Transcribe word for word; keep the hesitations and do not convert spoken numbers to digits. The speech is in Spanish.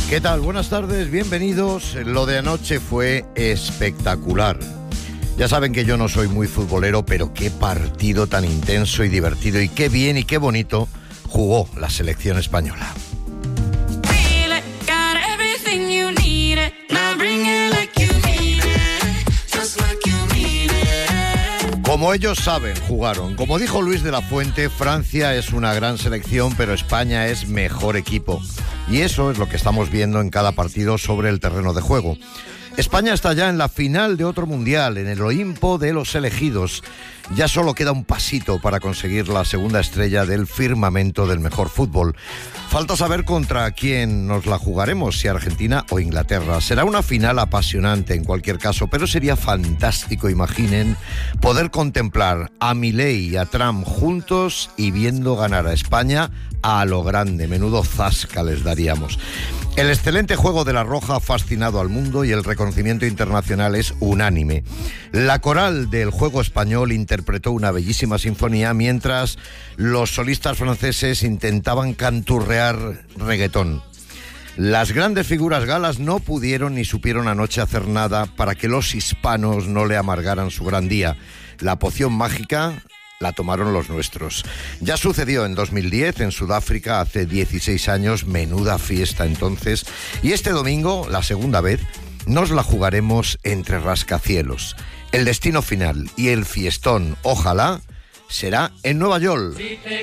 ¿Qué tal? Buenas tardes, bienvenidos. Lo de anoche fue espectacular. Ya saben que yo no soy muy futbolero, pero qué partido tan intenso y divertido, y qué bien y qué bonito jugó la selección española. Como ellos saben, jugaron. Como dijo Luis de la Fuente, Francia es una gran selección, pero España es mejor equipo. Y eso es lo que estamos viendo en cada partido sobre el terreno de juego. España está ya en la final de otro mundial, en el Olimpo de los elegidos. Ya solo queda un pasito para conseguir la segunda estrella del firmamento del mejor fútbol. Falta saber contra quién nos la jugaremos, si Argentina o Inglaterra. Será una final apasionante en cualquier caso, pero sería fantástico, imaginen, poder contemplar a Milei y a Trump juntos y viendo ganar a España a lo grande. Menudo zasca les daríamos. El excelente juego de la Roja ha fascinado al mundo y el reconocimiento internacional es unánime. La coral del juego español interpretó una bellísima sinfonía mientras los solistas franceses intentaban canturrear reggaetón. Las grandes figuras galas no pudieron ni supieron anoche hacer nada para que los hispanos no le amargaran su gran día. La poción mágica la tomaron los nuestros. Ya sucedió en dos mil diez en Sudáfrica, hace dieciséis años, menuda fiesta entonces, y este domingo, la segunda vez, nos la jugaremos entre rascacielos. El destino final y el fiestón, ojalá, será en Nueva York. Si te